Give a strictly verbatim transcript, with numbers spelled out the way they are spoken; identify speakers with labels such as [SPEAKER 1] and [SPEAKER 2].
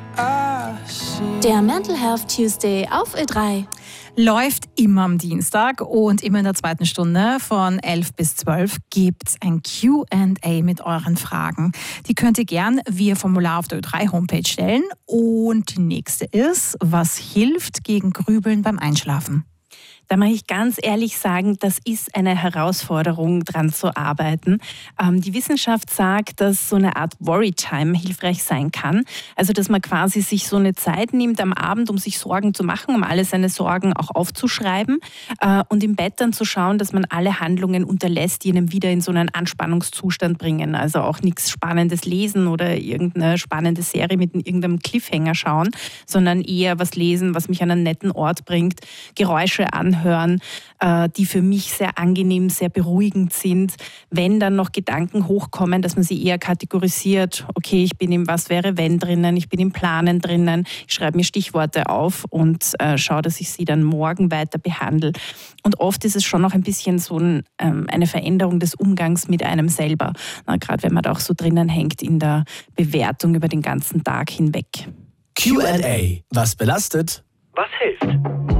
[SPEAKER 1] Der Mental Health Tuesday auf Ö drei.
[SPEAKER 2] Läuft immer am Dienstag und immer in der zweiten Stunde von elf bis zwölf gibt es ein Q and A mit euren Fragen. Die könnt ihr gern via Formular auf der Ö drei Homepage stellen. Und die nächste ist, was hilft gegen Grübeln beim Einschlafen?
[SPEAKER 3] Da muss ich ganz ehrlich sagen, das ist eine Herausforderung, dran zu arbeiten. Ähm, die Wissenschaft sagt, dass so eine Art Worry-Time hilfreich sein kann. Also, dass man quasi sich so eine Zeit nimmt am Abend, um sich Sorgen zu machen, um alle seine Sorgen auch aufzuschreiben äh, und im Bett dann zu schauen, dass man alle Handlungen unterlässt, die einem wieder in so einen Anspannungszustand bringen. Also auch nichts Spannendes lesen oder irgendeine spannende Serie mit irgendeinem Cliffhanger schauen, sondern eher was lesen, was mich an einen netten Ort bringt, Geräusche anhören, hören, die für mich sehr angenehm, sehr beruhigend sind. Wenn dann noch Gedanken hochkommen, dass man sie eher kategorisiert. Okay, ich bin im Was wäre wenn drinnen, ich bin im Planen drinnen, ich schreibe mir Stichworte auf und äh, schaue, dass ich sie dann morgen weiter behandle. Und oft ist es schon noch ein bisschen so ein, ähm, eine Veränderung des Umgangs mit einem selber. Na, gerade wenn man da auch so drinnen hängt in der Bewertung über den ganzen Tag hinweg.
[SPEAKER 4] Q and A. Was belastet?
[SPEAKER 5] Was hilft?